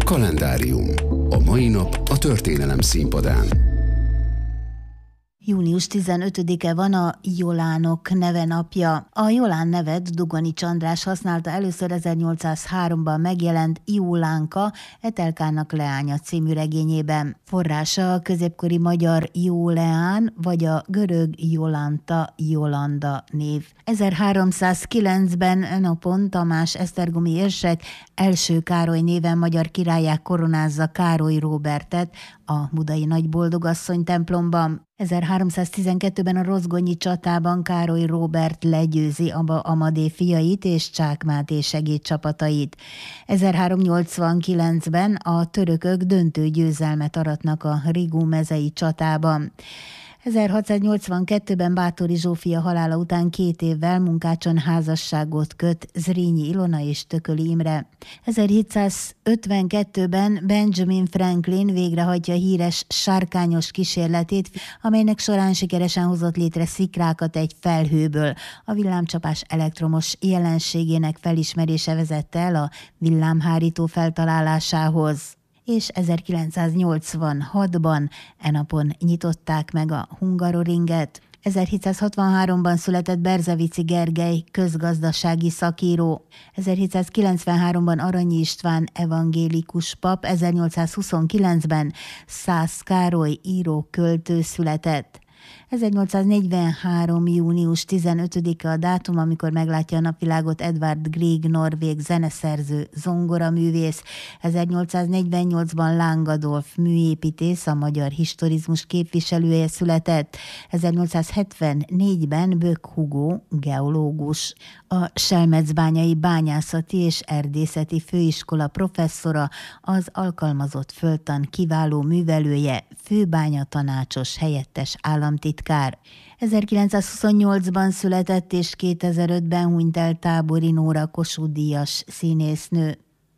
Kalendárium. A mai nap a történelem színpadán. Június 15-e van a Jolánok neve napja. A Jolán nevet Dugonics András használta először 1803-ban megjelent Jólánka, Etelkának leánya című regényében. Forrása a középkori magyar Jóleán vagy a görög Jolanta, Jolanda név. 1309-ben napon Tamás esztergomi érsek első Károly néven magyar királlyá koronázza Károly Róbertet a budai Nagyboldogasszony templomban. 1312-ben a rozgonyi csatában Károly Róbert legyőzi Aba Amadé fiait és Csák Máté segédcsapatait. 1389-ben a törökök döntő győzelmet aratnak a Rigó mezei csatában. 1682-ben Báthori Zsófia halála után 2 évvel Munkácson házasságot köt Zrínyi Ilona és Tököli Imre. 1752-ben Benjamin Franklin végrehajtja híres sárkányos kísérletét, amelynek során sikeresen hozott létre szikrákat egy felhőből. A villámcsapás elektromos jelenségének felismerése vezette el a villámhárító feltalálásához. És 1986-ban napon nyitották meg a Hungaroringet. 1763-ban született Berzevici Gergely közgazdasági szakíró. 1793-ban Aranyi István evangélikus pap, 1829-ben Szász Károly író-költő született. 1843. június 15-e a dátum, amikor meglátja a napvilágot Edvard Grieg norvég zeneszerző, zongoraművész. 1848-ban Láng Adolf műépítész, a magyar historizmus képviselője született. 1874-ben Böck Hugo geológus. A Selmecbányai Bányászati és Erdészeti Főiskola professzora, az alkalmazott földtan kiváló művelője, főbányatanácsos helyettes államtitkár. 1928-ban született és 2005-ben hunyt el Tábori Nóra Kossuth-díjas színésznő.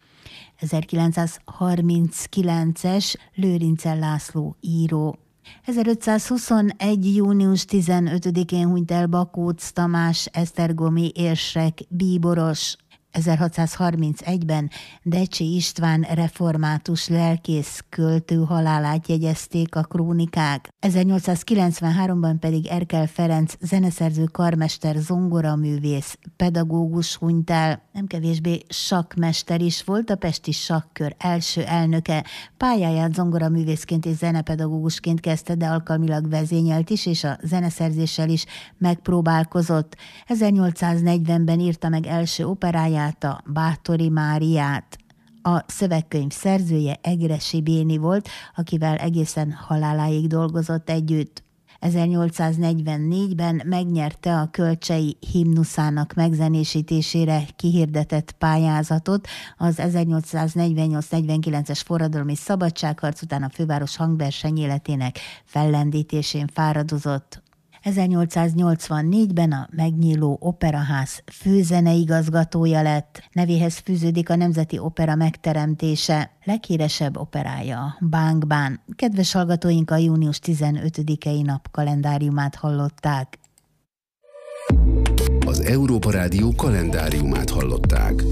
1939-es Lőrincel László író. 1521. június 15-én hunyt el Bakóc Tamás esztergomi érsek bíboros. 1631-ben Decsi István református lelkész költő halálát jegyezték a krónikák. 1893-ban pedig Erkel Ferenc zeneszerző, karmester, zongoraművész, pedagógus hunyt el. Nem kevésbé sakkmester is volt, a pesti sakkör első elnöke. Pályáját zongoraművészként és zenepedagógusként kezdte, de alkalmilag vezényelt is, és a zeneszerzéssel is megpróbálkozott. 1840-ben írta meg első operáját, a Báthori Máriát. A szövegkönyv szerzője Egressy Béni volt, akivel egészen haláláig dolgozott együtt. 1844-ben megnyerte a Kölcsei himnuszának megzenésítésére kihirdetett pályázatot, az 1848-49-es forradalmi szabadságharc után a főváros hangversenyéletének fellendítésén fáradozott. 1884-ben a megnyíló operaház főzeneigazgatója lett, nevéhez fűződik a Nemzeti Opera megteremtése. Leghíresebb operája Bánk Bán. Kedves hallgatóink, a június 15-i nap kalendáriumát hallották. Az Európa Rádió kalendáriumát hallották.